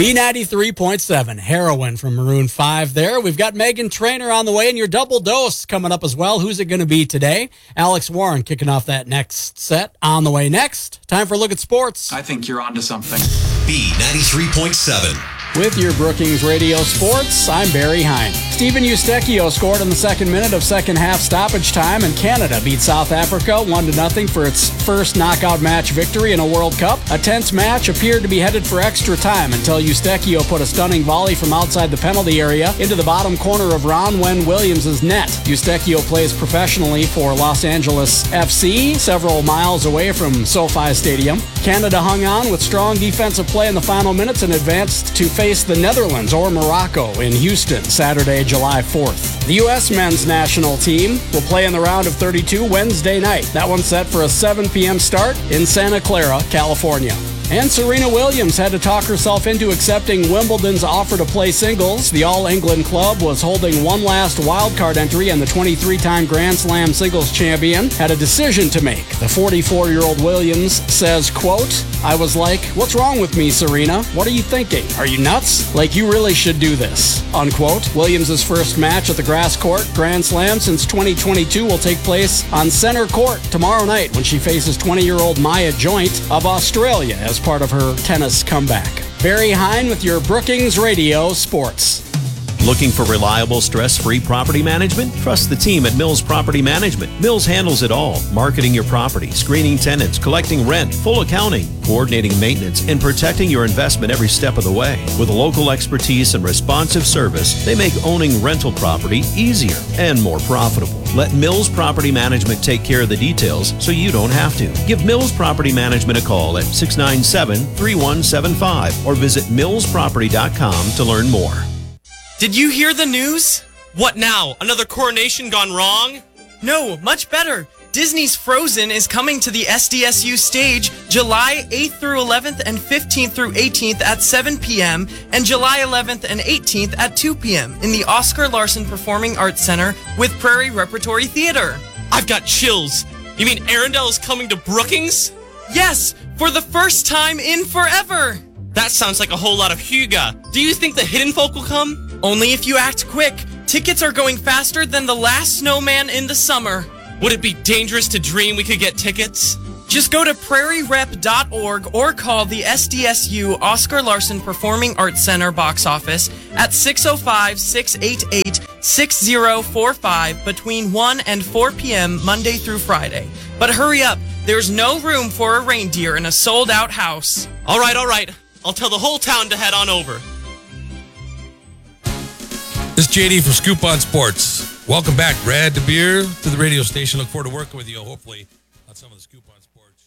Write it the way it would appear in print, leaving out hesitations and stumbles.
B93.7, Heroin from Maroon 5 there. We've got Megan Trainor on the way, and your double dose coming up as well. Who's it going to be today? Alex Warren kicking off that next set. On the way next. Time for a look at sports. I think you're onto something. B93.7. With your Brookings Radio Sports, I'm Barry Hine. Steven Eustachio scored in the second minute of second half stoppage time, and Canada beat South Africa 1-0 for its first knockout match victory in a World Cup. A tense match appeared to be headed for extra time until Eustachio put a stunning volley from outside the penalty area into the bottom corner of Ronwen Williams' net. Eustachio plays professionally for Los Angeles FC, several miles away from SoFi Stadium. Canada hung on with strong defensive play in the final minutes and advanced to face the Netherlands or Morocco in Houston Saturday, July 4th. The U.S. men's national team will play in the round of 32 Wednesday night. That one's set for a 7 p.m. start in Santa Clara, California. And Serena Williams had to talk herself into accepting Wimbledon's offer to play singles. The All England club was holding one last wildcard entry, and the 23-time Grand Slam singles champion had a decision to make. The 44-year-old Williams says, quote, "I was like, what's wrong with me, Serena? What are you thinking? Are you nuts? Like, you really should do this," unquote. Williams' first match at the grass court Grand Slam since 2022 will take place on center court tomorrow night when she faces 20-year-old Maya Joint of Australia as part of her tennis comeback. Barry Hine with your Brookings Radio Sports. Looking for reliable, stress-free property management? Trust the team at Mills Property Management. Mills handles it all. Marketing your property, screening tenants, collecting rent, full accounting, coordinating maintenance, and protecting your investment every step of the way. With local expertise and responsive service, they make owning rental property easier and more profitable. Let Mills Property Management take care of the details so you don't have to. Give Mills Property Management a call at 697-3175 or visit millsproperty.com to learn more. Did you hear the news? What now? Another coronation gone wrong? No, much better. Disney's Frozen is coming to the SDSU stage July 8th through 11th and 15th through 18th at 7 p.m. and July 11th and 18th at 2 p.m. in the Oscar Larson Performing Arts Center with Prairie Repertory Theater. I've got chills. You mean Arendelle is coming to Brookings? Yes, for the first time in forever. That sounds like a whole lot of hygge. Do you think the Hidden Folk will come? Only if you act quick. Tickets are going faster than the last snowman in the summer. Would it be dangerous to dream we could get tickets? Just go to prairierep.org or call the SDSU Oscar Larson Performing Arts Center box office at 605-688-6045 between 1 and 4 p.m. Monday through Friday. But hurry up, there's no room for a reindeer in a sold-out house. All right. I'll tell the whole town to head on over. This is JD from Scoop on Sports. Welcome back, Brad DeBeer, to the radio station. Look forward to working with you, hopefully, on some of the Scoop on Sports.